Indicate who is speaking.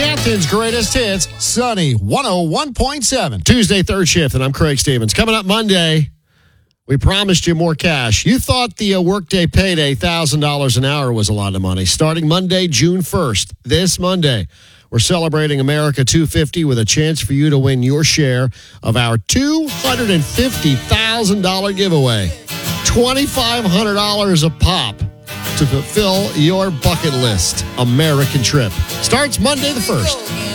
Speaker 1: Canton's greatest hits, Sunny 101.7. Tuesday, third shift, and I'm Craig Stevens. Coming up Monday, we promised you more cash. You thought the workday payday, $1,000 an hour, was a lot of money. Starting Monday, June 1st, this Monday, we're celebrating America 250 with a chance for you to win your share of our $250,000 giveaway. $2,500 a pop to fulfill your bucket list. American trip. Starts Monday the 1st.